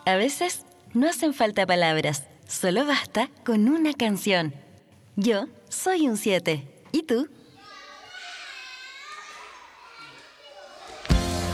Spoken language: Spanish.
A veces no hacen falta palabras, solo basta con una canción. Yo soy un 7. ¿Y tú?